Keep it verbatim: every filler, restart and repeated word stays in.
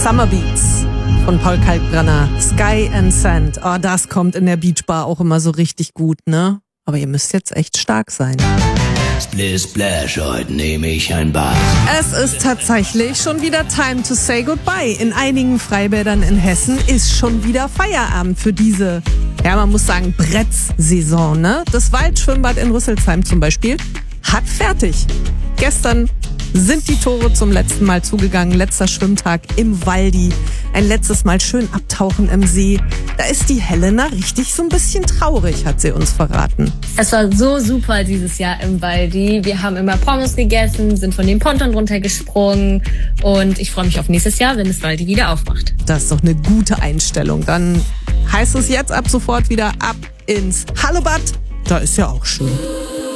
Summer Beats von Paul Kalkbrenner. Sky and Sand. Oh, das kommt in der Beachbar auch immer so richtig gut, ne? Aber ihr müsst jetzt echt stark sein. Splish Splash, heute nehme ich ein Bad. Es ist tatsächlich schon wieder time to say goodbye. In einigen Freibädern in Hessen ist schon wieder Feierabend für diese, ja, man muss sagen, Bretts-Saison, ne? Das Waldschwimmbad in Rüsselsheim zum Beispiel hat fertig. Gestern sind die Tore zum letzten Mal zugegangen. Letzter Schwimmtag im Waldi. Ein letztes Mal schön abtauchen im See. Da ist die Helena richtig so ein bisschen traurig, hat sie uns verraten. Es war so super dieses Jahr im Waldi. Wir haben immer Pommes gegessen, sind von dem Ponton runtergesprungen und ich freue mich auf nächstes Jahr, wenn das Waldi wieder aufmacht. Das ist doch eine gute Einstellung. Dann heißt es jetzt ab sofort wieder ab ins Hallebad. Da ist ja auch schön.